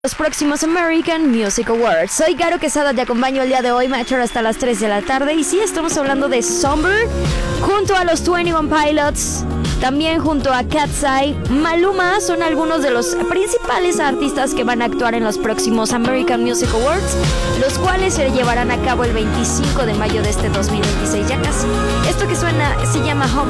Los próximos American Music Awards. Soy Caro Quesada, te acompaño el día de hoy, Macho, hasta las 3 de la tarde. Y sí, estamos hablando de Somber, junto a los 21 Pilots, también junto a Cat's Eye. Maluma son algunos de los principales artistas que van a actuar en los próximos American Music Awards, los cuales se llevarán a cabo el 25 de mayo de este 2026, ya casi. Esto que suena se llama Home.